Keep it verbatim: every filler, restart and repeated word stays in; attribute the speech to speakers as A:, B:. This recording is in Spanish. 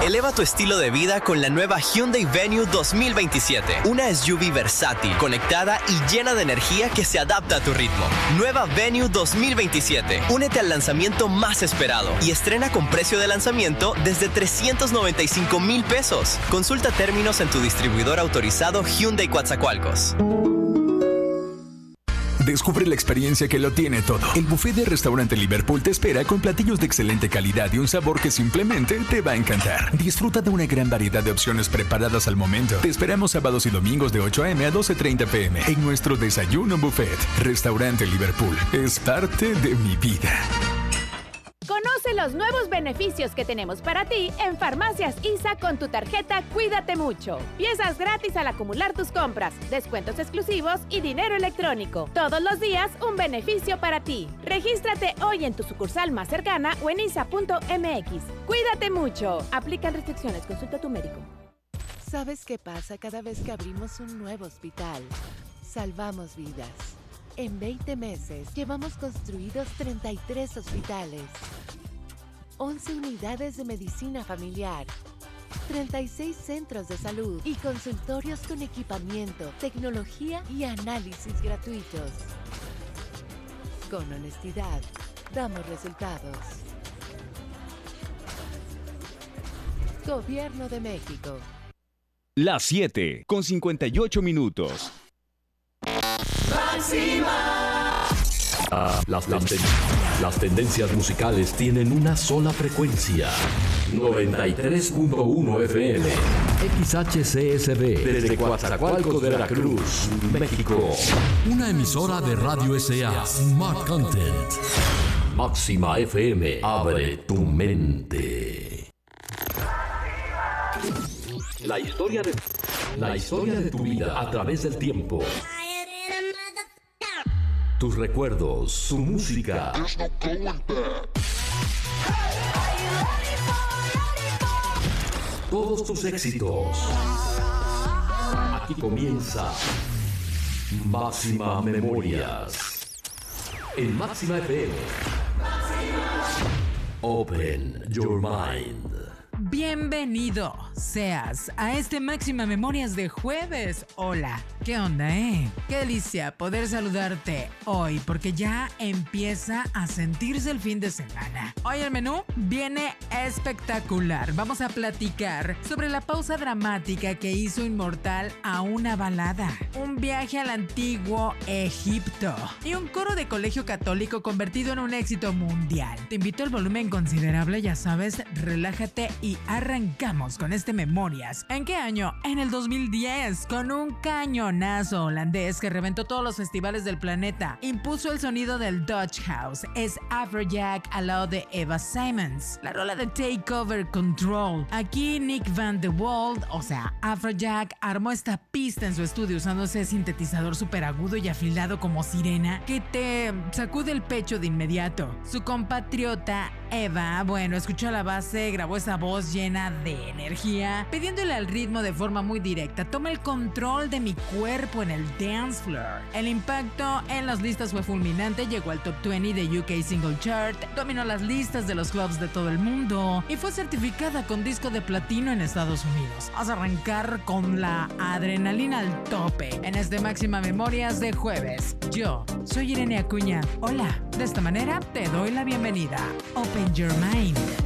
A: Eleva tu estilo de vida con la nueva Hyundai Venue dos mil veintisiete. Una S U V versátil, conectada y llena de energía que se adapta a tu ritmo. Nueva Venue dos mil veintisiete. Únete al lanzamiento más esperado y estrena con precio de lanzamiento desde trescientos noventa y cinco mil pesos. Consulta términos en tu distribuidor autorizado Hyundai Coatzacoalcos.
B: Descubre la experiencia que lo tiene todo. El buffet de Restaurante Liverpool te espera con platillos de excelente calidad y un sabor que simplemente te va a encantar. Disfruta de una gran variedad de opciones preparadas al momento. Te esperamos sábados y domingos de ocho a eme a doce treinta peme en nuestro desayuno buffet. Restaurante Liverpool es parte de mi vida.
C: Conoce los nuevos beneficios que tenemos para ti en Farmacias I S A con tu tarjeta Cuídate Mucho. Piezas gratis al acumular tus compras, descuentos exclusivos y dinero electrónico. Todos los días un beneficio para ti. Regístrate hoy en tu sucursal más cercana o en isa punto eme equis. Cuídate mucho. Aplican restricciones. Consulta a tu médico.
D: ¿Sabes qué pasa cada vez que abrimos un nuevo hospital? Salvamos vidas. En veinte meses llevamos construidos treinta y tres hospitales, once unidades de medicina familiar, treinta y seis centros de salud y consultorios con equipamiento, tecnología y análisis gratuitos. Con honestidad, damos resultados. Gobierno de México.
E: Las siete con cincuenta y ocho minutos.
F: Máxima. Ah, las, las, ten las tendencias musicales tienen una sola frecuencia. noventa y tres punto uno F M. X H C S B. Desde Coatzacoalcos, Veracruz, México.
G: Una emisora de Radio S A. Smart Content.
F: Máxima F M. Abre tu mente. La historia de... La historia de tu vida a través del tiempo. Tus recuerdos, tu música. Todos tus éxitos. Aquí comienza Máxima Memorias. En Máxima F M. Open your mind.
H: Bienvenido seas a este Máxima Memorias de jueves. Hola, ¿qué onda, eh? Qué delicia poder saludarte hoy porque ya empieza a sentirse el fin de semana. Hoy el menú viene espectacular. Vamos a platicar sobre la pausa dramática que hizo inmortal a una balada, un viaje al antiguo Egipto y un coro de colegio católico convertido en un éxito mundial. Te invito al volumen considerable, ya sabes, relájate y arrancamos con este Memorias. ¿En qué año? En el dos mil diez, con un cañonazo holandés que reventó todos los festivales del planeta. Impuso el sonido del Dutch House. Es Afrojack al lado de Eva Simons. La rola de Take Over Control. Aquí Nick Van de Waal, o sea, Afrojack, armó esta pista en su estudio usando ese sintetizador súper agudo y afilado como sirena que te sacude el pecho de inmediato. Su compatriota Eva, bueno, escuchó la base, grabó esa voz llena de energía, pidiéndole al ritmo de forma muy directa: toma el control de mi cuerpo en el dance floor. El impacto en las listas fue fulminante, llegó al top veinte de U K Single Chart, dominó las listas de los clubs de todo el mundo y fue certificada con disco de platino en Estados Unidos. Vamos a arrancar con la adrenalina al tope en este Máxima Memorias de jueves. Yo soy Irene Acuña. Hola, de esta manera te doy la bienvenida. Open your mind.